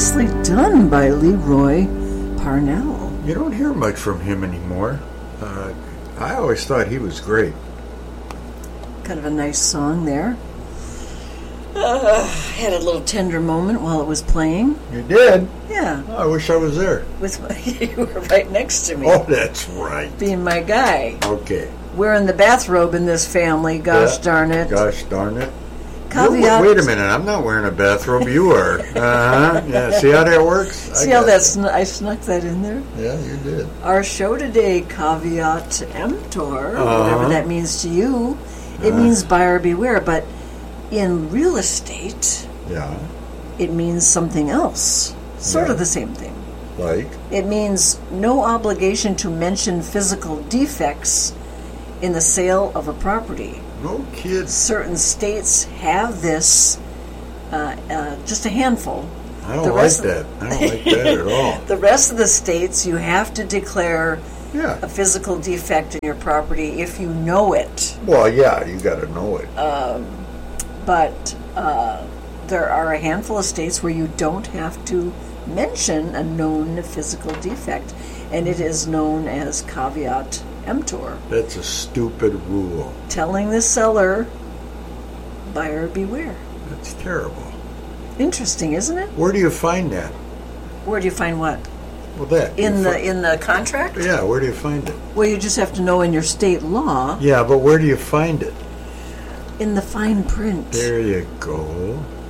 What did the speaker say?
Nicely done by Leroy Parnell. You don't hear much from him anymore. I always thought he was great. Kind of a nice song there. Had a little tender moment while it was playing. You did? Yeah. Oh, I wish I was there. You were right next to me. Oh, that's right. Being my guy. Okay. Wearing the bathrobe in this family. Gosh darn it. Gosh darn it. Caveat. Wait a minute. I'm not wearing a bathrobe. You are. Yeah. See how that works? See how I snuck that in there? Yeah, you did. Our show today, caveat emptor, whatever that means to you, it means buyer beware. But in real estate, it means something else. Sort of the same thing. Like? It means no obligation to mention physical defects in the sale of a property. No kids. Certain states have this, just a handful. I don't like that. I don't like that at all. The rest of the states, you have to declare Yeah. a physical defect in your property if you know it. Well, yeah, you got to know it. But there are a handful of states where you don't have to mention a known physical defect, and it is known as caveat emptor. That's a stupid rule. Telling the seller, buyer beware. That's terrible. Interesting, isn't it? Where do you find that? Where do you find what? Well, that. In the contract? Yeah, where do you find it? Well, you just have to know in your state law. Yeah, but where do you find it? In the fine print. There you go.